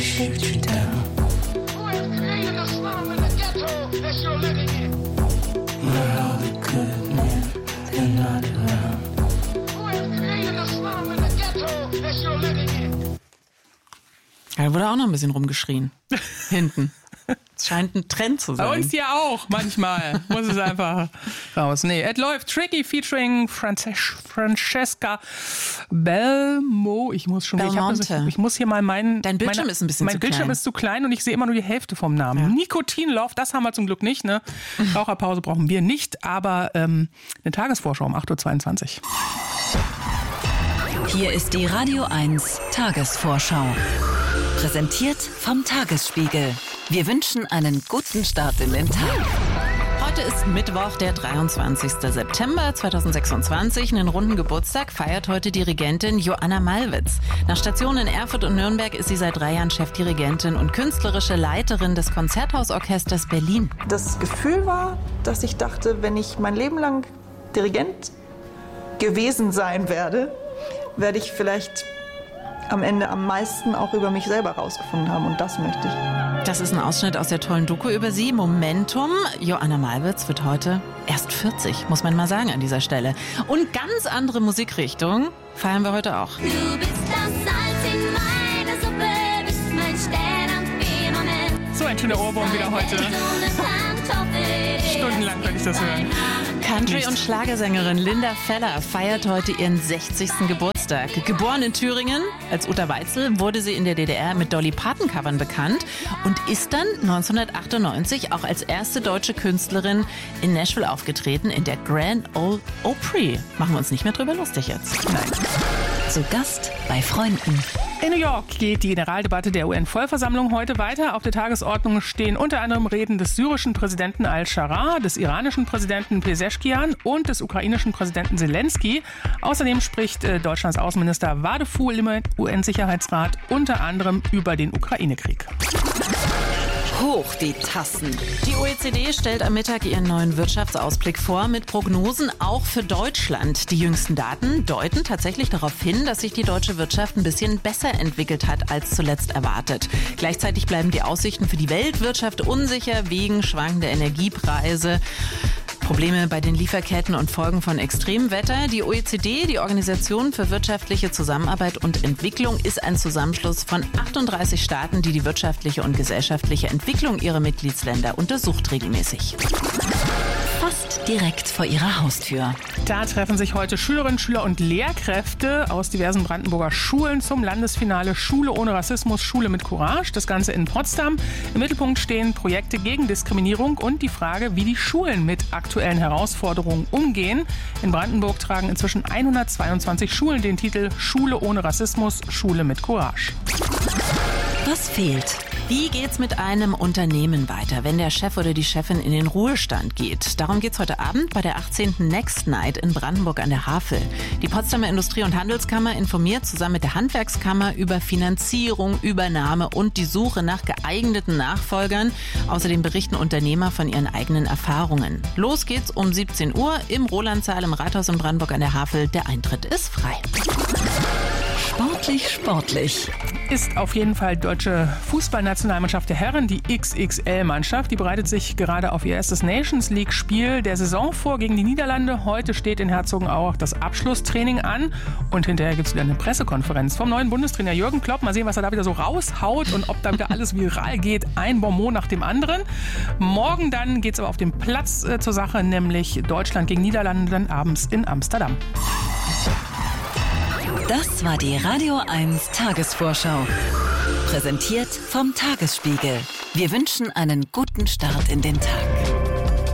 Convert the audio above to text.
shoot you down. Who has created the slum and the ghetto that you're living in? Where all the good men, they're not around. Who has created the slum and the ghetto that you're living in? Ja, da wurde auch noch ein bisschen rumgeschrien. Hinten. Es scheint ein Trend zu sein. Bei uns ja auch, manchmal. Muss es einfach raus. Nee, es läuft Tricky featuring Francesca Belmo. Ich muss hier mal meinen... Dein Bildschirm ist ein bisschen zu klein. Mein Bildschirm ist zu klein und ich sehe immer nur die Hälfte vom Namen. Ja. Nikotinlauf, das haben wir zum Glück nicht. Ne? Raucherpause brauchen wir nicht, aber eine Tagesvorschau um 8.22 Uhr. Hier ist die Radio 1 Tagesvorschau. Präsentiert vom Tagesspiegel. Wir wünschen einen guten Start in den Tag. Heute ist Mittwoch, der 23. September 2026. Einen runden Geburtstag feiert heute Dirigentin Joanna Malwitz. Nach Stationen in Erfurt und Nürnberg ist sie seit 3 Jahren Chefdirigentin und künstlerische Leiterin des Konzerthausorchesters Berlin. Das Gefühl war, dass ich dachte, wenn ich mein Leben lang Dirigent gewesen sein werde, werde ich vielleicht am Ende am meisten auch über mich selber rausgefunden haben. Und das möchte ich. Das ist ein Ausschnitt aus der tollen Doku über sie, Momentum. Joanna Malwitz wird heute erst 40, muss man mal sagen an dieser Stelle. Und ganz andere Musikrichtung feiern wir heute auch. Du bist das Salz in meiner Suppe, bist mein Stern am Firmament. So ein schöner Ohrwurm wieder heute. Stundenlang werde ich das hören. Country- und Schlagersängerin Linda Feller feiert heute ihren 60. Geburtstag. Geboren in Thüringen als Uta Weitzel, wurde sie in der DDR mit Dolly Parton-Covern bekannt und ist dann 1998 auch als erste deutsche Künstlerin in Nashville aufgetreten, in der Grand Ole Opry. Machen wir uns nicht mehr drüber lustig jetzt. Nein. Zu Gast bei Freunden. In New York geht die Generaldebatte der UN-Vollversammlung heute weiter. Auf der Tagesordnung stehen unter anderem Reden des syrischen Präsidenten al-Shara, des iranischen Präsidenten Pezeshkian und des ukrainischen Präsidenten Zelensky. Außerdem spricht Deutschlands Außenminister Wadefou im UN-Sicherheitsrat unter anderem über den Ukraine-Krieg. Hoch die Tassen. Die OECD stellt am Mittag ihren neuen Wirtschaftsausblick vor mit Prognosen auch für Deutschland. Die jüngsten Daten deuten tatsächlich darauf hin, dass sich die deutsche Wirtschaft ein bisschen besser entwickelt hat als zuletzt erwartet. Gleichzeitig bleiben die Aussichten für die Weltwirtschaft unsicher wegen schwankender Energiepreise. Probleme bei den Lieferketten und Folgen von Extremwetter. Die OECD, die Organisation für wirtschaftliche Zusammenarbeit und Entwicklung, ist ein Zusammenschluss von 38 Staaten, die die wirtschaftliche und gesellschaftliche Entwicklung ihrer Mitgliedsländer untersucht regelmäßig. Fast direkt vor ihrer Haustür. Da treffen sich heute Schülerinnen, Schüler und Lehrkräfte aus diversen Brandenburger Schulen zum Landesfinale Schule ohne Rassismus, Schule mit Courage. Das Ganze in Potsdam. Im Mittelpunkt stehen Projekte gegen Diskriminierung und die Frage, wie die Schulen mit aktuellen Herausforderungen umgehen. In Brandenburg tragen inzwischen 122 Schulen den Titel Schule ohne Rassismus, Schule mit Courage. Was fehlt? Wie geht's mit einem Unternehmen weiter, wenn der Chef oder die Chefin in den Ruhestand geht? Darum geht's heute Abend bei der 18. Next Night in Brandenburg an der Havel. Die Potsdamer Industrie- und Handelskammer informiert zusammen mit der Handwerkskammer über Finanzierung, Übernahme und die Suche nach geeigneten Nachfolgern. Außerdem berichten Unternehmer von ihren eigenen Erfahrungen. Los geht's um 17 Uhr im Rolandsaal im Rathaus in Brandenburg an der Havel. Der Eintritt ist frei. Sportlich. Ist auf jeden Fall deutsche Fußballnationalmannschaft der Herren, die XXL-Mannschaft. Die bereitet sich gerade auf ihr erstes Nations-League-Spiel der Saison vor gegen die Niederlande. Heute steht in Herzogenaurach das Abschlusstraining an und hinterher gibt es wieder eine Pressekonferenz vom neuen Bundestrainer Jürgen Klopp. Mal sehen, was er da wieder so raushaut und ob da wieder alles viral geht. Ein Bonbon nach dem anderen. Morgen dann geht es aber auf dem Platz zur Sache, nämlich Deutschland gegen Niederlande, dann abends in Amsterdam. Das war die Radio 1 Tagesvorschau. Präsentiert vom Tagesspiegel. Wir wünschen einen guten Start in den Tag.